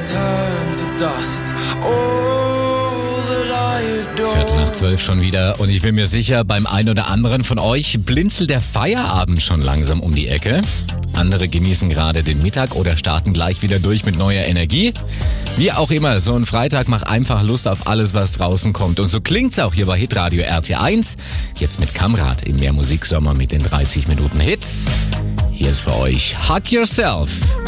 turn to dust. All that I adore. 11:15 schon wieder und ich bin mir sicher, beim einen oder anderen von euch blinzelt der Feierabend schon langsam um die Ecke. Andere genießen gerade den Mittag oder starten gleich wieder durch mit neuer Energie. Wie auch immer, so ein Freitag macht einfach Lust auf alles, was draußen kommt. Und so klingt's auch hier bei Hitradio RT1. Jetzt mit Kamrat im Mehrmusiksommer mit den 30 Minuten Hits. Hier ist für euch Hug Yourself.